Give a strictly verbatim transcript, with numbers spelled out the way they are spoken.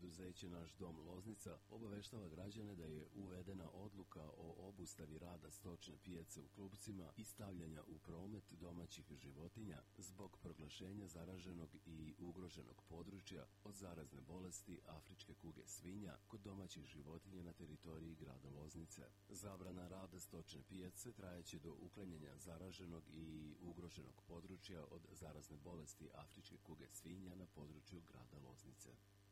preduzeće Naš dom Loznica obaveštava građane da je uvedena odluka o obustavi rada stočne pijace u klupcima i stavljanja u promet domaćih životinja zbog proglašenja zaraženog i ugroženog područja od zarazne bolesti afričke kuge svinja kod domaćih životinja na teritoriji grada Loznice. Zabrana rada stočne pijace trajeće do uklanjanja zaraženog i ugroženog područja od zarazne bolesti afričke kuge svinja na području grada Loznice.